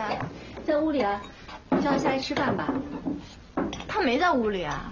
在屋里啊，叫他下来吃饭吧。 他没在屋里啊。